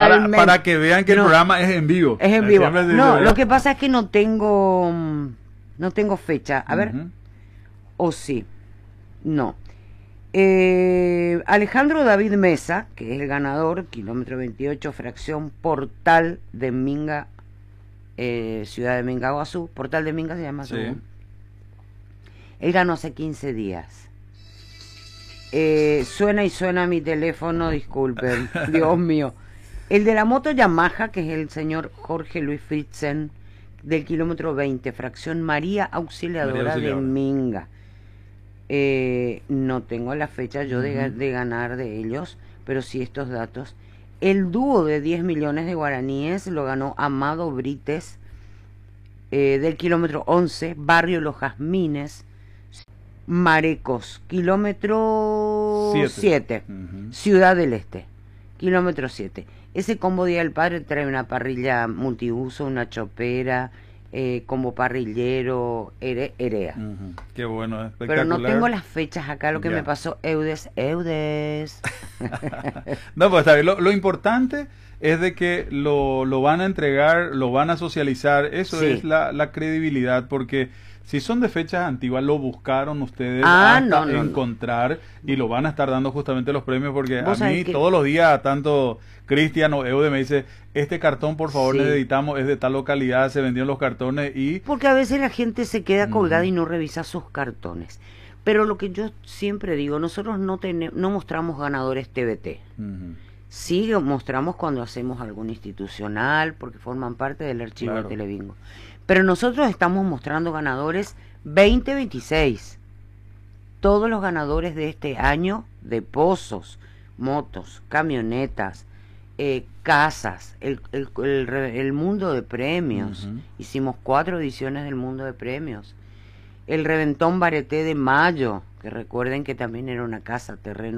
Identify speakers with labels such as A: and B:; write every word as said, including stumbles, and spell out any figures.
A: para, para que vean que no, el programa es en vivo.
B: Es en vivo. No, dice, lo que pasa es que no tengo no tengo fecha. A uh-huh. ver. O oh, sí. No. Eh, Alejandro David Mesa, que es el ganador, kilómetro veintiocho, fracción Portal de Minga, eh, ciudad de Mingaguazú. Portal de Minga se llama sí. Según. Él ganó hace quince días. Eh, suena y suena mi teléfono, disculpen, Dios mío. El de la moto Yamaha, que es el señor Jorge Luis Fritzen, del kilómetro veinte, fracción María Auxiliadora, María Auxiliadora. de Minga. Eh, no tengo la fecha yo de, uh-huh. de ganar de ellos, pero sí estos datos. El dúo de diez millones de guaraníes lo ganó Amado Brites, eh, del kilómetro once, barrio Los Jazmines, Marecos, kilómetro siete, uh-huh. Ciudad del Este, kilómetro siete. Ese combo Día del Padre trae una parrilla multiuso, una chopera, eh, como parrillero, ere, erea.
A: Uh-huh. Qué bueno, espectacular.
B: Pero no tengo las fechas acá, lo que ya. me pasó, Eudes, Eudes.
A: No, pues está bien, lo, lo importante es de que lo, lo van a entregar, lo van a socializar, eso sí. es la, la credibilidad, porque si son de fechas antiguas, lo buscaron ustedes
B: ah,
A: hasta
B: no, no,
A: encontrar
B: no.
A: y lo van a estar dando justamente los premios, porque a mí
B: que...
A: todos los días, tanto Cristian o Eude me dice, este cartón por favor sí. necesitamos, es de tal localidad, se vendieron los cartones y...
B: Porque a veces la gente se queda colgada uh-huh. y no revisa sus cartones. Pero lo que yo siempre digo, nosotros no, tenemos, no mostramos ganadores T V T. Uh-huh. Sí mostramos cuando hacemos algún institucional, porque forman parte del archivo claro. de Telebingo. Pero nosotros estamos mostrando ganadores veinte veintiséis. Todos los ganadores de este año de pozos, motos, camionetas, eh, casas, el, el, el, el mundo de premios. Uh-huh. Hicimos cuatro ediciones del mundo de premios. El Reventón Bareté de Mayo, que recuerden que también era una casa, terreno